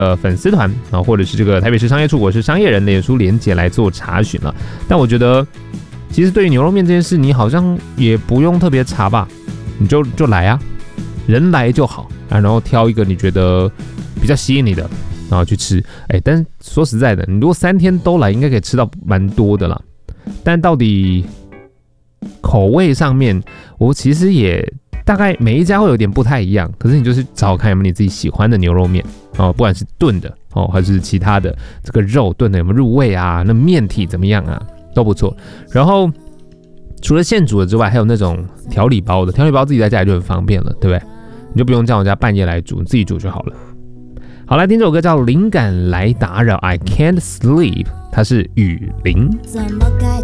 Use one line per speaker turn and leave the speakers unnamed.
粉丝团啊，或者是这个台北市商业处我是商业人的脸书连结来做查询了。但我觉得其实对于牛肉面这件事，你好像也不用特别查吧，你就来啊，人来就好啊，然后挑一个你觉得比较吸引你的，然后去吃。但是说实在的，你如果3天都来，应该可以吃到蛮多的啦。但到底口味上面，我其实也大概每一家会有点不太一样，可是你就是找看有没有你自己喜欢的牛肉面哦，不管是炖的哦，还是其他的，这个肉炖的有没有入味啊？那面体怎么样啊？都不错。然后除了现煮的之外，还有那种调理包的，调理包自己在家里就很方便了，对不对？你就不用叫人家半夜来煮，你自己煮就好了。好，来听这首歌叫《灵感来打扰》，I Can't Sleep， 它是雨林。